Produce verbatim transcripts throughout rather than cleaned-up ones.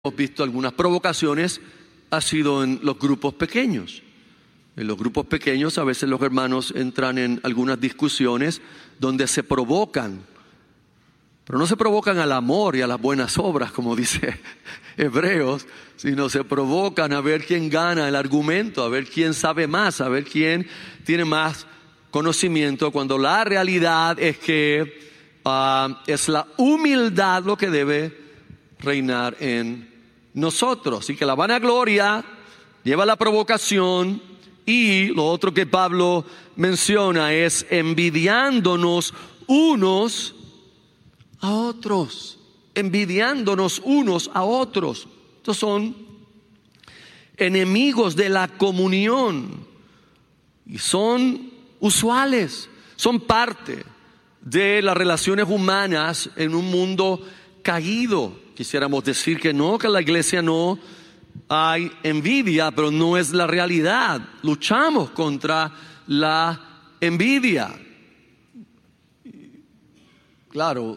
hemos visto algunas provocaciones ha sido en los grupos pequeños. En los grupos pequeños a veces los hermanos entran en algunas discusiones donde se provocan, pero no se provocan al amor y a las buenas obras, como dice Hebreos, sino se provocan a ver quién gana el argumento, a ver quién sabe más, a ver quién tiene más conocimiento, cuando la realidad es que uh, es la humildad lo que debe reinar en nosotros. Así que la vanagloria lleva a la provocación, y lo otro que Pablo menciona es envidiándonos unos a otros, envidiándonos unos a otros. Estos son enemigos de la comunión y son usuales, son parte de las relaciones humanas en un mundo caído. Quisiéramos decir que no, que en la iglesia no hay envidia, pero no es la realidad. Luchamos contra la envidia. Claro,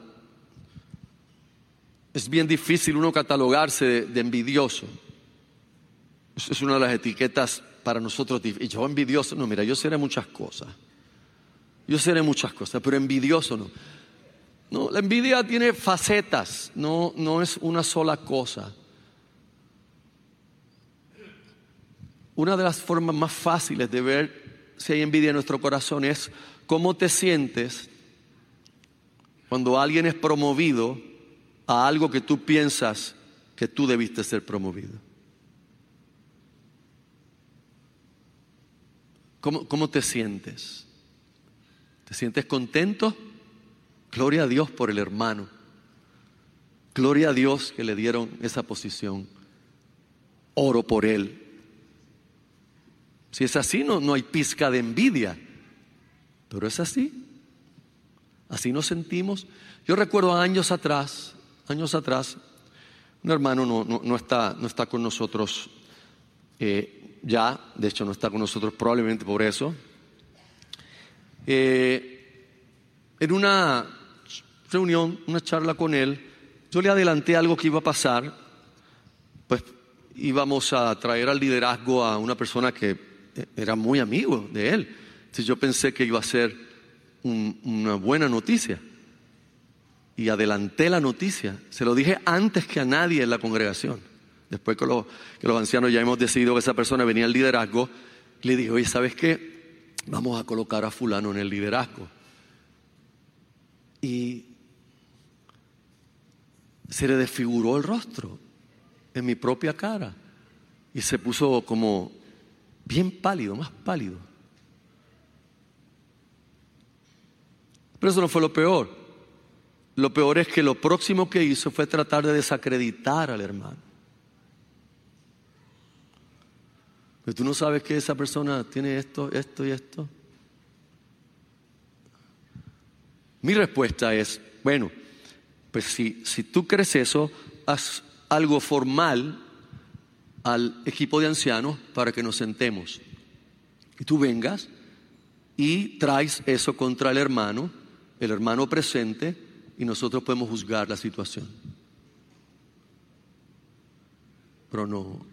es bien difícil uno catalogarse de, de envidioso. Es una de las etiquetas para nosotros. Y yo envidioso, no, mira, yo seré muchas cosas. Yo seré muchas cosas, pero envidioso no. No, la envidia tiene facetas, no, no es una sola cosa. Una de las formas más fáciles de ver si hay envidia en nuestro corazón es cómo te sientes cuando alguien es promovido a algo que tú piensas que tú debiste ser promovido. ¿Cómo, cómo te sientes? ¿Te sientes contento? Gloria a Dios por el hermano. Gloria a Dios que le dieron esa posición. Oro por él. Si es así, no, no hay pizca de envidia. Pero es así. Así nos sentimos. Yo recuerdo años atrás, años atrás, un hermano no, no, no, está, no está con nosotros eh, ya. De hecho, no está con nosotros probablemente por eso. Eh, en una reunión, una charla con él, yo le adelanté algo que iba a pasar. Pues íbamos a traer al liderazgo a una persona que era muy amigo de él. Entonces yo pensé que iba a ser un, una buena noticia y adelanté la noticia. Se lo dije antes que a nadie en la congregación. Después que, lo, que los ancianos ya hemos decidido que esa persona venía al liderazgo, le dije, oye, ¿sabes qué? Vamos a colocar a fulano en el liderazgo. Y se le desfiguró el rostro en mi propia cara y se puso como bien pálido, más pálido. Pero eso no fue lo peor. Lo peor es que lo próximo que hizo fue tratar de desacreditar al hermano. Pero tú no sabes que esa persona tiene esto, esto y esto. Mi respuesta es, bueno, pues si, si tú crees eso, haz algo formal al equipo de ancianos para que nos sentemos. Y tú vengas y traes eso contra el hermano, el hermano presente, y nosotros podemos juzgar la situación. Pero no,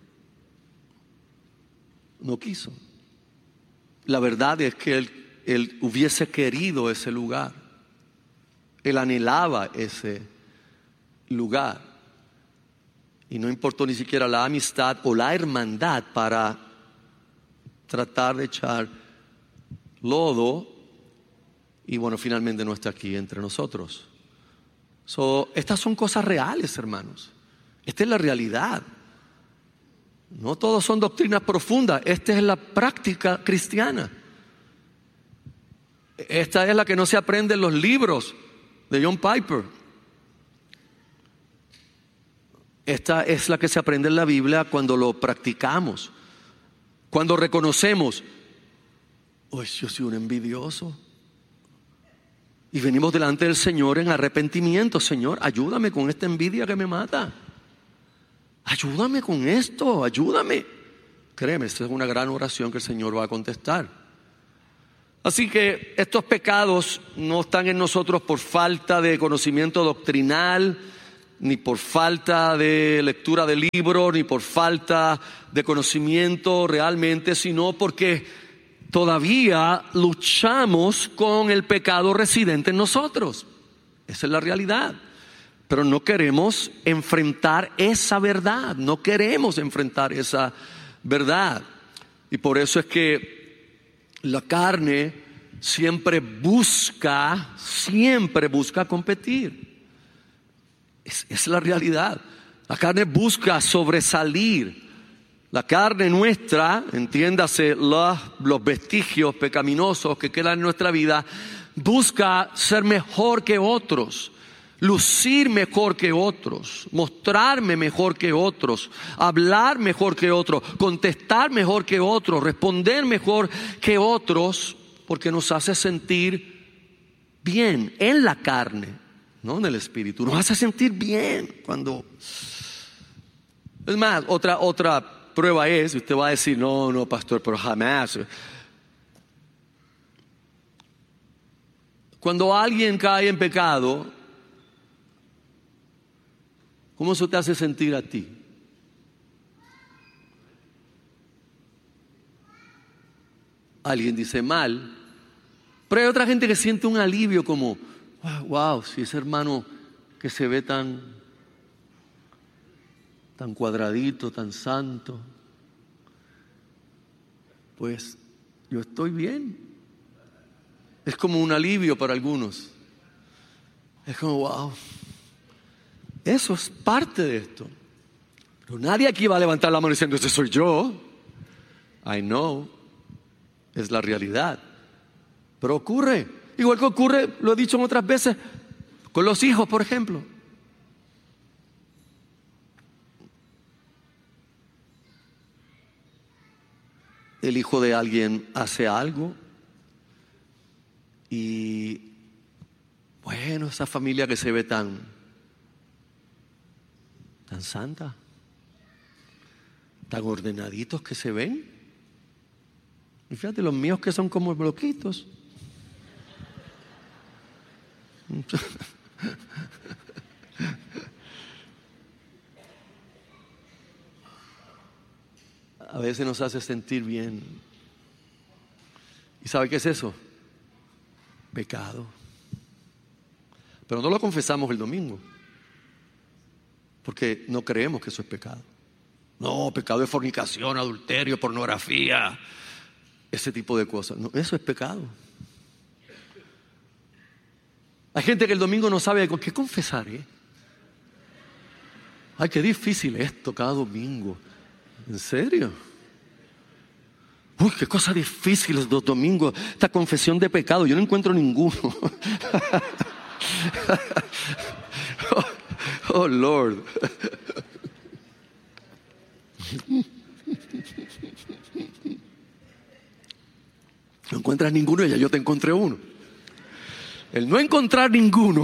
no quiso. La verdad es que él, él hubiese querido ese lugar. Él anhelaba ese lugar. Y no importó ni siquiera la amistad o la hermandad para tratar de echar lodo. Y bueno, finalmente no está aquí entre nosotros. So, estas son cosas reales, hermanos. Esta es la realidad. No todos son doctrinas profundas. Esta es la práctica cristiana. Esta es la que no se aprende en los libros de John Piper. Esta es la que se aprende en la Biblia cuando lo practicamos. Cuando reconocemos, oh, yo soy un envidioso. Y venimos delante del Señor en arrepentimiento. Señor, ayúdame con esta envidia que me mata. Ayúdame con esto, ayúdame. Créeme, esta es una gran oración que el Señor va a contestar. Así que estos pecados no están en nosotros por falta de conocimiento doctrinal. ni por falta de lectura de libros, ni por falta de conocimiento realmente, sino porque todavía luchamos con el pecado residente en nosotros. Esa es la realidad. Pero no queremos enfrentar esa verdad, no queremos enfrentar esa verdad. Y por eso es que la carne siempre busca, siempre busca competir. Es, es la realidad. La carne busca sobresalir. La carne nuestra, entiéndase, los, los vestigios pecaminosos que quedan en nuestra vida, busca ser mejor que otros, lucir mejor que otros, mostrarme mejor que otros, hablar mejor que otros, contestar mejor que otros, responder mejor que otros, porque nos hace sentir bien en la carne, no en el espíritu. Nos hace sentir bien cuando... Es más, otra, otra prueba es, usted va a decir, no, no, pastor, pero jamás. Cuando alguien cae en pecado, ¿cómo eso te hace sentir a ti? Alguien dice mal, pero hay otra gente que siente un alivio como, wow, wow, si ese hermano que se ve tan, tan cuadradito, tan santo, pues yo estoy bien. Es como un alivio para algunos. Es como, wow. Eso es parte de esto. Pero nadie aquí va a levantar la mano diciendo, ese soy yo. I know. Es la realidad. Pero ocurre. Igual que ocurre, lo he dicho en otras veces, con los hijos, por ejemplo. El hijo de alguien hace algo y bueno, esa familia que se ve tan tan santa, tan ordenaditos que se ven. Y fíjate, los míos que son como bloquitos. A veces nos hace sentir bien. ¿Y sabe qué es eso? Pecado. Pero no lo confesamos el domingo, porque no creemos que eso es pecado. No, pecado es fornicación, adulterio, pornografía, ese tipo de cosas. No, eso es pecado. Hay gente que el domingo no sabe con qué confesar, ¿eh? Ay, qué difícil esto cada domingo. ¿En serio? Uy, qué cosa difícil los dos domingos. Esta confesión de pecado, yo no encuentro ninguno. oh, oh, Lord. No encuentras ninguno y ya yo te encontré uno. El no encontrar ninguno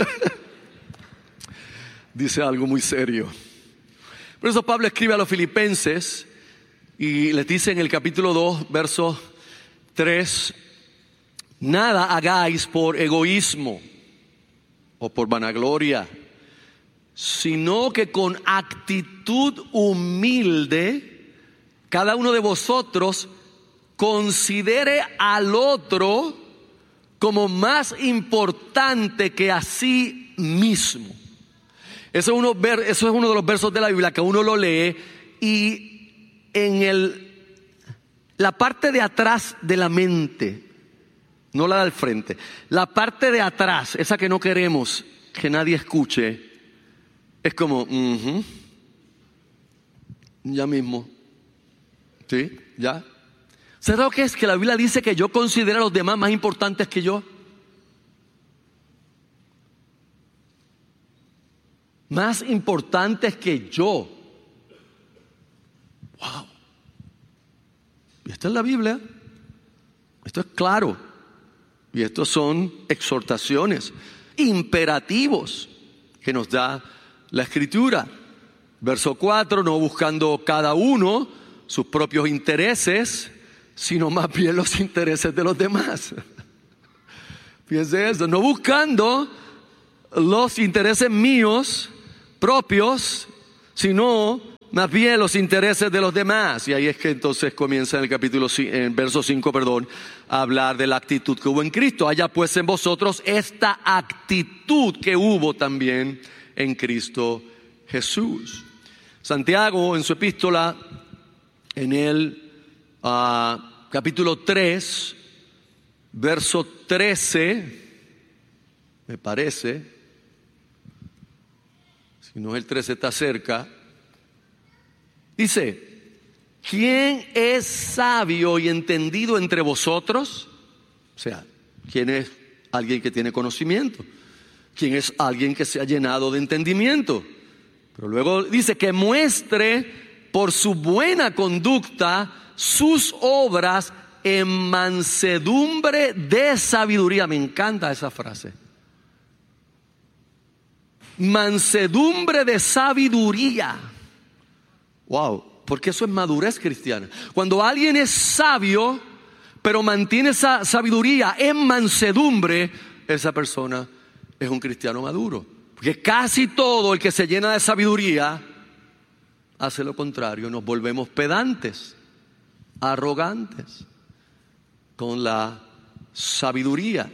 dice algo muy serio. Por eso Pablo escribe a los filipenses y les dice en el capítulo dos, verso tres, nada hagáis por egoísmo o por vanagloria, sino que con actitud humilde cada uno de vosotros considere al otro como más importante que a sí mismo. Eso es, uno, eso es uno de los versos de la Biblia que uno lo lee y en el, la parte de atrás de la mente, no la del frente, la parte de atrás, esa que no queremos que nadie escuche, es como, uh-huh, ya mismo, ¿sí? ¿Ya? ¿Sabes lo que es? Que la Biblia dice que yo considero a los demás más importantes que yo. Más importantes que yo. Wow. Y esto es la Biblia. Esto es claro. Y estos son exhortaciones, imperativos que nos da la Escritura. Verso cuatro, no buscando cada uno sus propios intereses, sino más bien los intereses de los demás. Fíjense eso, no buscando los intereses míos, propios, sino más bien los intereses de los demás. Y ahí es que entonces comienza en el capítulo, en verso cinco, perdón, a hablar de la actitud que hubo en Cristo. Haya pues en vosotros esta actitud que hubo también en Cristo Jesús. Santiago en su epístola, en el uh, capítulo tres, verso trece, me parece, si no el trece está cerca, dice: ¿quién es sabio y entendido entre vosotros? O sea, ¿quién es alguien que tiene conocimiento? ¿Quién es alguien que se ha llenado de entendimiento? Pero luego dice que muestre por su buena conducta sus obras en mansedumbre de sabiduría. Me encanta esa frase. Mansedumbre de sabiduría. Wow, porque eso es madurez cristiana. Cuando alguien es sabio, pero mantiene esa sabiduría en mansedumbre, esa persona es un cristiano maduro. Porque casi todo el que se llena de sabiduría hace lo contrario. Nos volvemos pedantes, arrogantes con la sabiduría.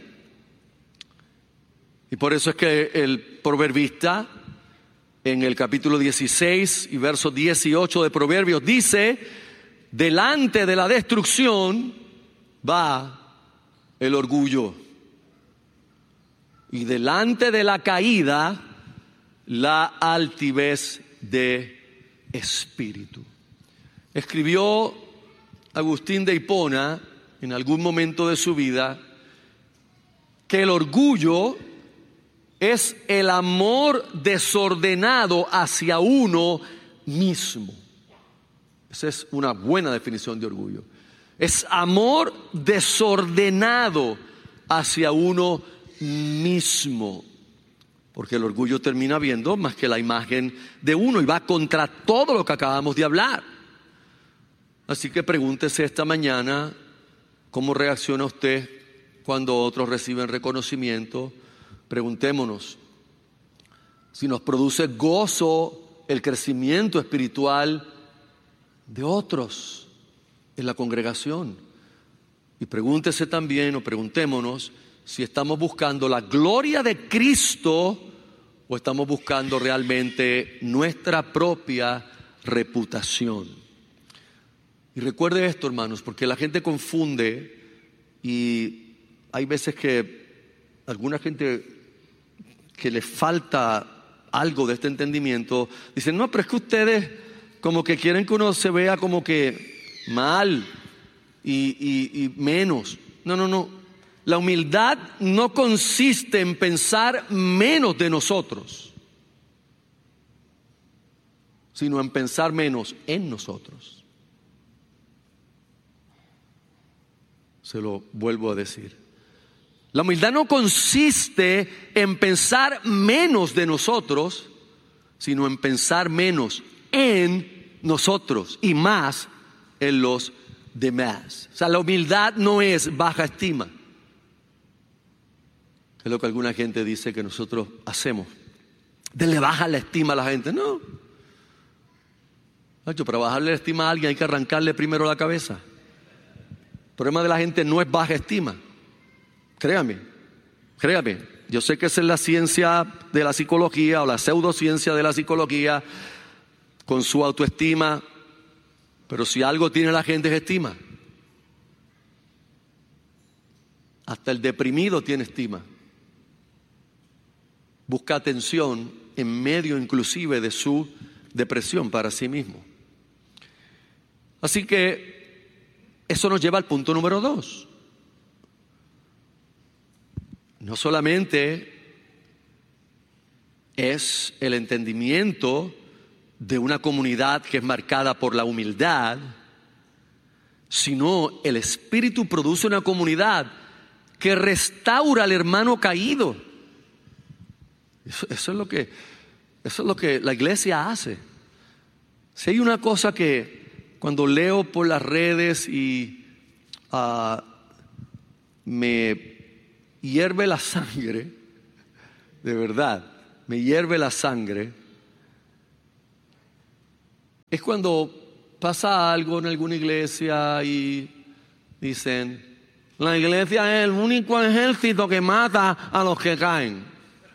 Y por eso es que el proverbista en el capítulo dieciséis y verso dieciocho de Proverbios dice: delante de la destrucción va el orgullo, y delante de la caída la altivez de espíritu. Escribió Agustín de Hipona en algún momento de su vida que el orgullo es el amor desordenado hacia uno mismo. Esa es una buena definición de orgullo. Es amor desordenado hacia uno mismo. Porque el orgullo termina viendo más que la imagen de uno y va contra todo lo que acabamos de hablar. Así que pregúntese esta mañana: ¿cómo reacciona usted cuando otros reciben reconocimiento? Preguntémonos si nos produce gozo el crecimiento espiritual de otros en la congregación. Y pregúntese también, o preguntémonos, si estamos buscando la gloria de Cristo o estamos buscando realmente nuestra propia reputación. Y recuerde esto, hermanos, porque la gente confunde, y hay veces que alguna gente que le falta algo de este entendimiento dicen: no, pero es que ustedes como que quieren que uno se vea como que mal y, y, y menos. No, no, no. La humildad no consiste en pensar menos de nosotros, sino en pensar menos en nosotros. Se lo vuelvo a decir. La humildad no consiste en pensar menos de nosotros, sino en pensar menos en nosotros y más en los demás. O sea, la humildad no es baja estima. Es lo que alguna gente dice que nosotros hacemos. Denle baja la estima a la gente. No. Para bajarle la estima a alguien hay que arrancarle primero la cabeza. El problema de la gente no es baja estima. Créame, créame. Yo sé que esa es la ciencia de la psicología o la pseudociencia de la psicología con su autoestima. Pero si algo tiene la gente es estima. Hasta el deprimido tiene estima. Busca atención en medio inclusive de su depresión para sí mismo. Así que eso nos lleva al punto número dos. No solamente es el entendimiento de una comunidad que es marcada por la humildad, sino el Espíritu produce una comunidad que restaura al hermano caído. Eso, eso es lo que, eso es lo que la iglesia hace. Si hay una cosa que cuando leo por las redes y uh, me hierve la sangre, de verdad, me hierve la sangre, es cuando pasa algo en alguna iglesia y dicen, la iglesia es el único ejército que mata a los que caen.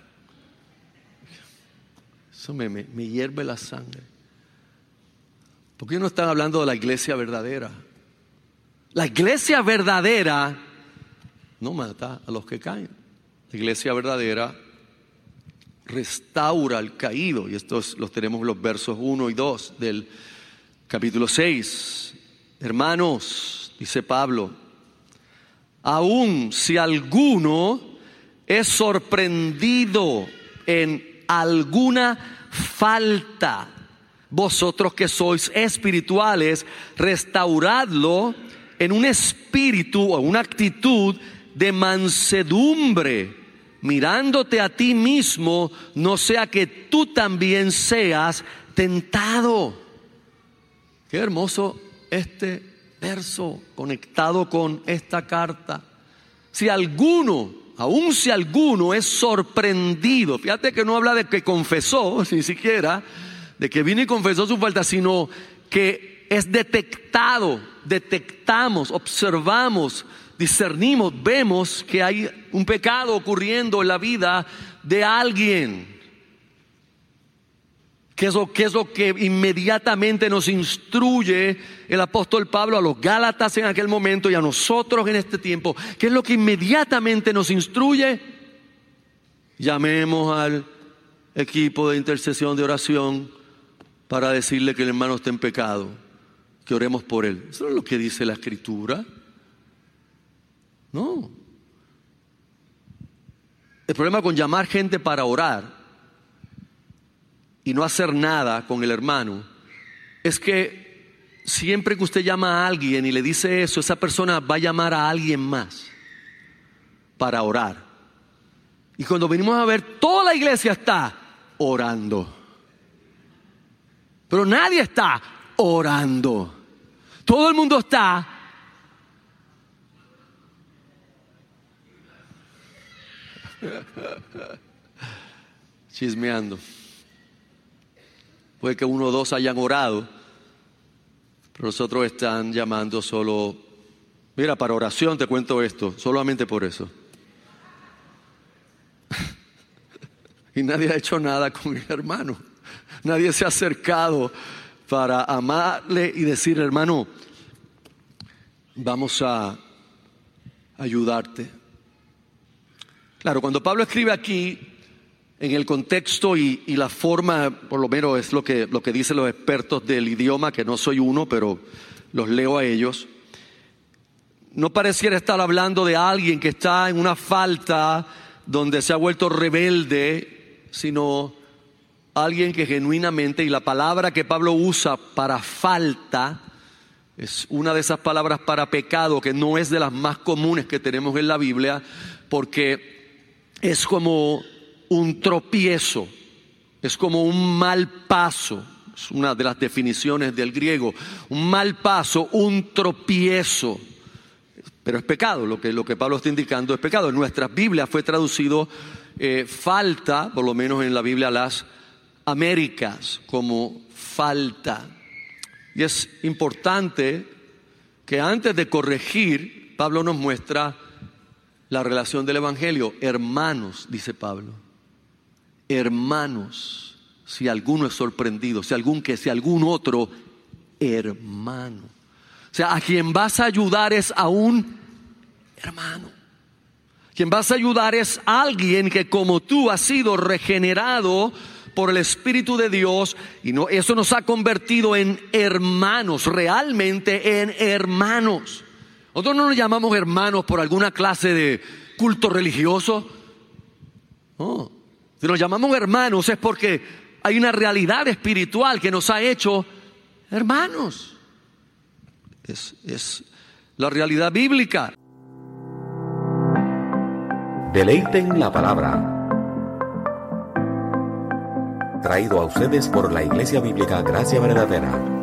Eso me, me, me hierve la sangre. ¿Por qué no están hablando de la iglesia verdadera? La iglesia verdadera no mata a los que caen. La iglesia verdadera restaura al caído. Y estos los tenemos en los versos uno y dos del capítulo seis. Hermanos, dice Pablo, aun si alguno es sorprendido en alguna falta, vosotros que sois espirituales, restauradlo en un espíritu o una actitud de mansedumbre, mirándote a ti mismo, no sea que tú también seas tentado. Qué hermoso este verso conectado con esta carta. Si alguno, aun si alguno es sorprendido, fíjate que no habla de que confesó, ni siquiera de que vino y confesó su falta, sino que es detectado, detectamos, observamos, discernimos, vemos que hay un pecado ocurriendo en la vida de alguien. ¿Qué es lo, qué es lo que inmediatamente nos instruye el apóstol Pablo a los Gálatas en aquel momento y a nosotros en este tiempo? ¿Qué es lo que inmediatamente nos instruye? Llamemos al equipo de intercesión, de oración, para decirle que el hermano está en pecado, que oremos por él. Eso no es lo que dice la Escritura. No. El problema con llamar gente para orar y no hacer nada con el hermano es que siempre que usted llama a alguien y le dice eso, esa persona va a llamar a alguien más para orar. Y cuando venimos a ver, toda la iglesia está orando, pero nadie está orando. Todo el mundo está chismeando. Puede que uno o dos hayan orado, pero los otros están llamando solo. Mira, para oración te cuento esto, solamente por eso. Y nadie ha hecho nada con el hermano. Nadie se ha acercado para amarle y decir, hermano, vamos a ayudarte. Claro, cuando Pablo escribe aquí, en el contexto y, y la forma, por lo menos es lo que, lo que dicen los expertos del idioma, que no soy uno, pero los leo a ellos, no pareciera estar hablando de alguien que está en una falta donde se ha vuelto rebelde, sino alguien que genuinamente, y la palabra que Pablo usa para falta es una de esas palabras para pecado, que no es de las más comunes que tenemos en la Biblia, porque es como un tropiezo, es como un mal paso. Es una de las definiciones del griego. Un mal paso, un tropiezo. Pero es pecado, lo que, lo que Pablo está indicando es pecado. En nuestras Biblias fue traducido eh, falta, por lo menos en la Biblia Las Américas, como falta. Y es importante que antes de corregir, Pablo nos muestra la relación del Evangelio. Hermanos, dice Pablo, hermanos, si alguno es sorprendido, si algún que, si algún otro hermano. O sea, a quien vas a ayudar es a un hermano. Quien vas a ayudar es alguien que como tú ha sido regenerado por el Espíritu de Dios, y no, eso nos ha convertido en hermanos, realmente en hermanos. Nosotros no nos llamamos hermanos por alguna clase de culto religioso. No. Si nos llamamos hermanos es porque hay una realidad espiritual que nos ha hecho hermanos. Es, es la realidad bíblica. Deleiten la palabra. Traído a ustedes por la Iglesia Bíblica Gracia Verdadera.